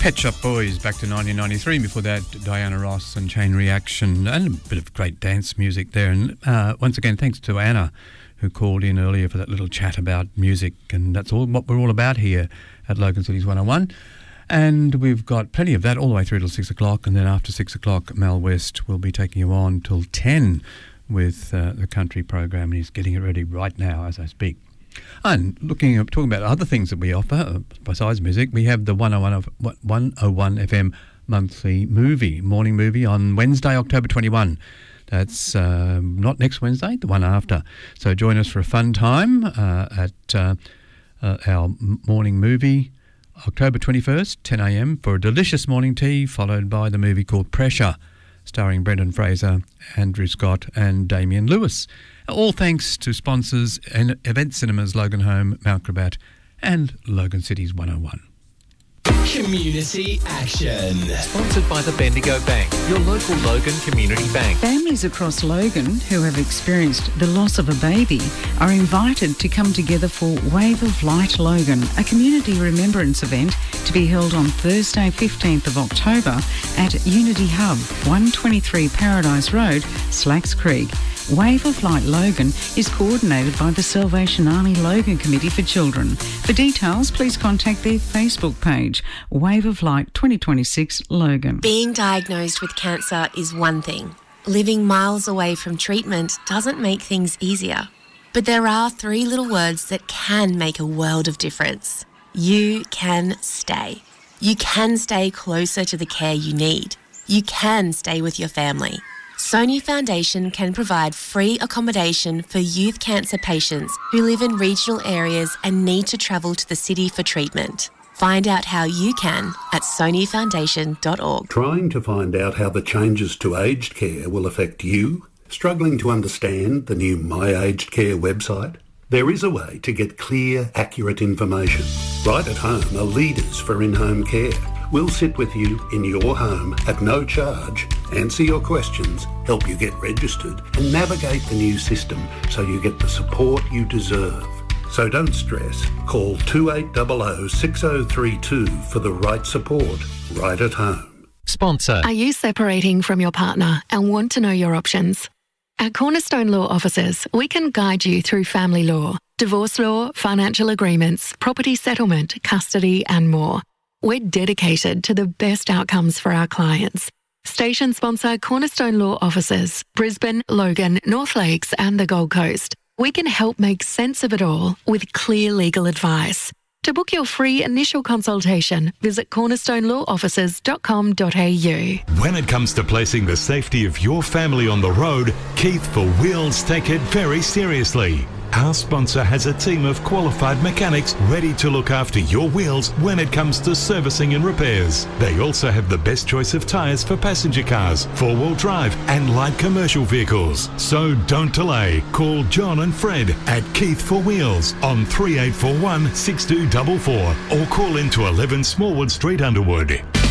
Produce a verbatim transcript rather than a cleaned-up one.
Pet Shop Boys back to nineteen ninety-three. Before that, Diana Ross and Chain Reaction, and a bit of great dance music there. And uh, once again, thanks to Anna, who called in earlier for that little chat about music. And that's all what we're all about here at Logan Cities one oh one. And we've got plenty of that all the way through till six o'clock. And then after six o'clock, Mal West will be taking you on till ten with uh, the country program. And he's getting it ready right now as I speak. And looking at, talking about other things that we offer, uh, besides music, we have the one oh one, of, one oh one F M monthly movie, morning movie on Wednesday, October twenty-first. That's uh, not next Wednesday, the one after. So join us for a fun time uh, at uh, uh, our morning movie, October twenty-first, ten a m, for a delicious morning tea, followed by the movie called Pressure, starring Brendan Fraser, Andrew Scott and Damian Lewis. All thanks to sponsors and Event Cinemas, Logan Home, Mount Gravatt and Logan Cities one oh one. Community Action. Sponsored by the Bendigo Bank, your local Logan community bank. Families across Logan who have experienced the loss of a baby are invited to come together for Wave of Light Logan, a community remembrance event to be held on Thursday, fifteenth of October at Unity Hub, one twenty-three Paradise Road, Slacks Creek. Wave of Light Logan is coordinated by the Salvation Army Logan Committee for Children. For details, please contact their Facebook page, Wave of Light twenty twenty-six Logan. Being diagnosed with cancer is one thing. Living miles away from treatment doesn't make things easier. But there are three little words that can make a world of difference. You can stay. You can stay closer to the care you need. You can stay with your family. Sony Foundation can provide free accommodation for youth cancer patients who live in regional areas and need to travel to the city for treatment. Find out how you can at sony foundation dot org. Trying to find out how the changes to aged care will affect you? Struggling to understand the new My Aged Care website? There is a way to get clear, accurate information. Right at home are leaders for in-home care. We'll sit with you in your home at no charge, answer your questions, help you get registered and navigate the new system so you get the support you deserve. So don't stress. Call two eight zero zero six zero three two for the right support right at home. Sponsor. Are you separating from your partner and want to know your options? At Cornerstone Law Offices, we can guide you through family law, divorce law, financial agreements, property settlement, custody and more. We're dedicated to the best outcomes for our clients. Station sponsor Cornerstone Law Offices, Brisbane, Logan, North Lakes and the Gold Coast. We can help make sense of it all with clear legal advice. To book your free initial consultation, visit cornerstone law offices dot com dot a u. When it comes to placing the safety of your family on the road, Keith for Wheels take it very seriously. Our sponsor has a team of qualified mechanics ready to look after your wheels when it comes to servicing and repairs. They also have the best choice of tyres for passenger cars, four-wheel drive and light commercial vehicles. So don't delay. Call John and Fred at Keith for Wheels on three eight four one, six two four four or call into eleven Smallwood Street, Underwood.